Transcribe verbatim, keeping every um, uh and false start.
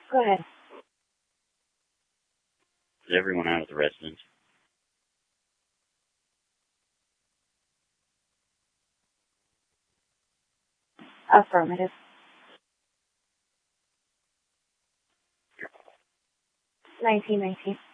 Go ahead. Is everyone out of the residence? Affirmative. nineteen nineteen.